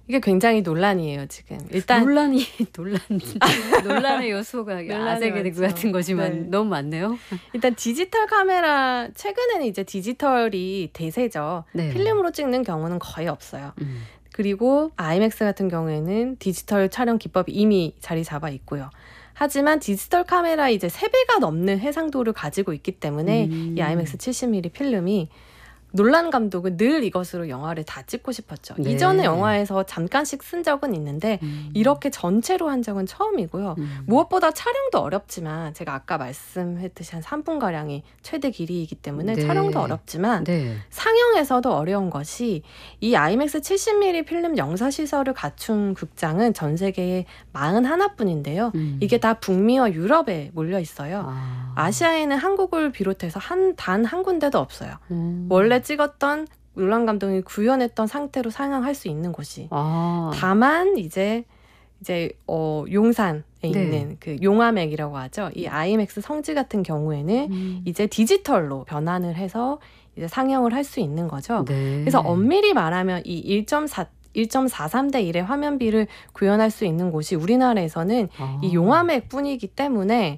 이게 굉장히 논란이에요, 지금. 일단 논란의 요소가 아재 개그 같은 거지만 네. 너무 많네요. 일단 디지털 카메라, 최근에는 이제 디지털이 대세죠. 네. 필름으로 찍는 경우는 거의 없어요. 그리고 IMAX 같은 경우에는 디지털 촬영 기법이 이미 자리 잡아 있고요. 하지만 디지털 카메라 이제 3배가 넘는 해상도를 가지고 있기 때문에 이 IMAX 70mm 필름이 놀란 감독은 늘 이것으로 영화를 다 찍고 싶었죠. 네. 이전에 영화에서 잠깐씩 쓴 적은 있는데 이렇게 전체로 한 적은 처음이고요. 무엇보다 촬영도 어렵지만 제가 아까 말씀했듯이 한 3분가량이 최대 길이이기 때문에 네. 촬영도 어렵지만 네. 상영에서도 어려운 것이 이 IMAX 70mm 필름 영사시설을 갖춘 극장은 전 세계에 41뿐인데요. 이게 다 북미와 유럽에 몰려 있어요. 아시아에는 한국을 비롯해서 단 한 군데도 없어요. 원래 찍었던 놀란 감독이 구현했던 상태로 상영할 수 있는 곳이. 다만 이제 용산에 있는 그 용화맥이라고 하죠. 이 IMAX 성지 같은 경우에는 이제 디지털로 변환을 해서 이제 상영을 할 수 있는 거죠. 네. 그래서 엄밀히 말하면 이 1.43대 1의 화면비를 구현할 수 있는 곳이 우리나라에서는 이 용화맥 뿐이기 때문에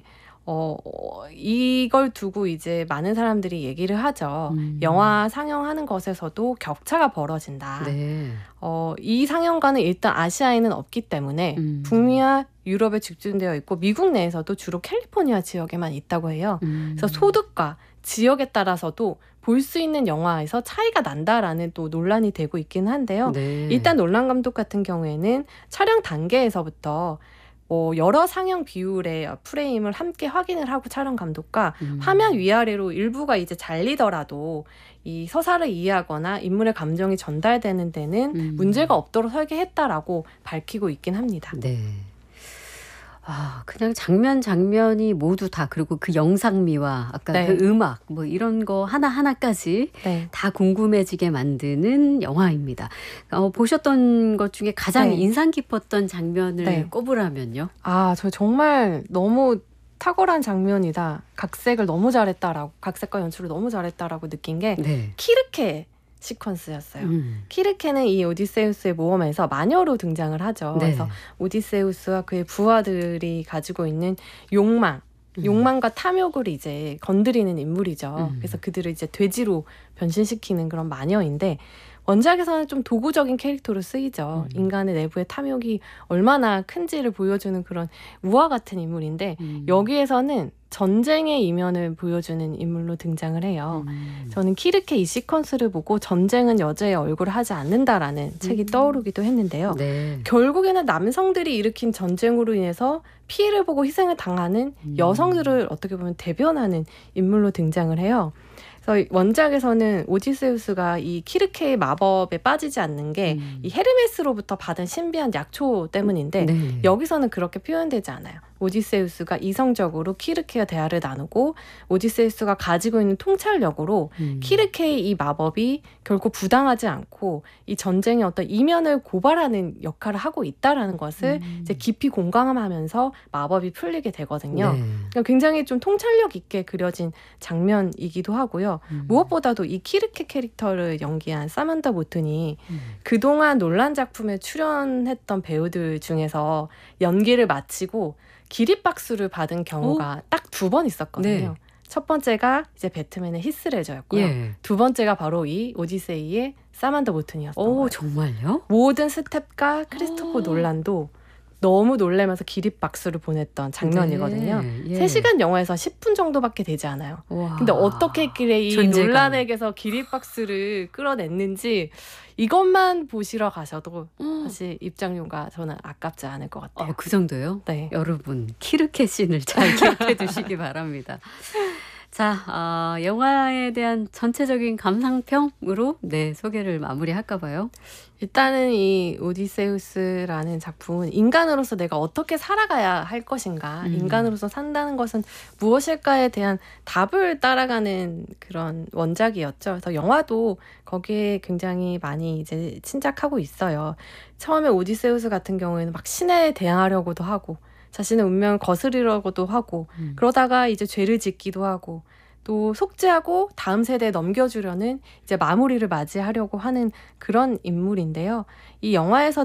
이걸 두고 이제 많은 사람들이 얘기를 하죠. 영화 상영하는 것에서도 격차가 벌어진다. 네. 이 상영관은 일단 아시아에는 없기 때문에 북미와 유럽에 집중되어 있고 미국 내에서도 주로 캘리포니아 지역에만 있다고 해요. 그래서 소득과 지역에 따라서도 볼 수 있는 영화에서 차이가 난다라는 또 논란이 되고 있긴 한데요. 네. 일단 놀란 감독 같은 경우에는 촬영 단계에서부터 여러 상영 비율의 프레임을 함께 확인을 하고 촬영 감독과 화면 위아래로 일부가 이제 잘리더라도 이 서사를 이해하거나 인물의 감정이 전달되는 데는 문제가 없도록 설계했다라고 밝히고 있긴 합니다. 네. 그냥 장면이 모두 다 그리고 그 영상미와 아까 네. 그 음악 뭐 이런 거 하나하나까지 네. 다 궁금해지게 만드는 영화입니다. 보셨던 것 중에 가장 네. 인상 깊었던 장면을 네. 꼽으라면요? 저 정말 너무 탁월한 장면이다. 각색을 너무 잘했다라고, 각색과 연출을 너무 잘했다라고 느낀 게 네. 키르케 시퀀스였어요. 키르케는 이 오디세우스의 모험에서 마녀로 등장을 하죠. 네. 그래서 오디세우스와 그의 부하들이 가지고 있는 욕망과 탐욕을 이제 건드리는 인물이죠. 그래서 그들을 이제 돼지로 변신시키는 그런 마녀인데 원작에서는 좀 도구적인 캐릭터로 쓰이죠. 인간의 내부의 탐욕이 얼마나 큰지를 보여주는 그런 우화 같은 인물인데 여기에서는 전쟁의 이면을 보여주는 인물로 등장을 해요. 저는 키르케 이 시퀀스를 보고 전쟁은 여자의 얼굴을 하지 않는다라는 책이 떠오르기도 했는데요. 네. 결국에는 남성들이 일으킨 전쟁으로 인해서 피해를 보고 희생을 당하는 여성들을 어떻게 보면 대변하는 인물로 등장을 해요. 그래서 원작에서는 오디세우스가 이 키르케의 마법에 빠지지 않는 게 이 헤르메스로부터 받은 신비한 약초 때문인데 네. 여기서는 그렇게 표현되지 않아요. 오디세우스가 이성적으로 키르케와 대화를 나누고 오디세우스가 가지고 있는 통찰력으로 키르케의 이 마법이 결코 부당하지 않고 이 전쟁의 어떤 이면을 고발하는 역할을 하고 있다라는 것을 이제 깊이 공감하면서 마법이 풀리게 되거든요. 네. 그러니까 굉장히 좀 통찰력 있게 그려진 장면이기도 하고요. 무엇보다도 이 키르케 캐릭터를 연기한 사만다 모튼이 그동안 논란 작품에 출연했던 배우들 중에서 연기를 마치고 기립박수를 받은 경우가 딱 2번 있었거든요. 네. 첫 번째가 이제 배트맨의 히스레저였고요. 예. 2번째가 바로 이 오디세이의 사만다 모튼이었던 거예요. 정말요? 모든 스텝과 크리스토퍼 놀란도 너무 놀라면서 기립박수를 보냈던 장면이거든요. 네. 예. 3시간 영화에서 10분 정도밖에 되지 않아요. 와. 근데 어떻게 했길래 이 존재감. 논란에게서 기립박수를 끌어냈는지 이것만 보시러 가셔도 사실 입장료가 저는 아깝지 않을 것 같아요. 그 정도요? 네. 여러분 키르케 씬을 잘 기억해 두시기 바랍니다. 자, 영화에 대한 전체적인 감상평으로 소개를 마무리할까 봐요. 일단은 이 오디세우스라는 작품은 인간으로서 내가 어떻게 살아가야 할 것인가, 인간으로서 산다는 것은 무엇일까에 대한 답을 따라가는 그런 원작이었죠. 그래서 영화도 거기에 굉장히 많이 이제 침착하고 있어요. 처음에 오디세우스 같은 경우에는 막 신에 대항하려고도 하고 자신의 운명을 거스르려고도 하고 그러다가 이제 죄를 짓기도 하고 또 속죄하고 다음 세대에 넘겨주려는 이제 마무리를 맞이하려고 하는 그런 인물인데요. 이 영화에서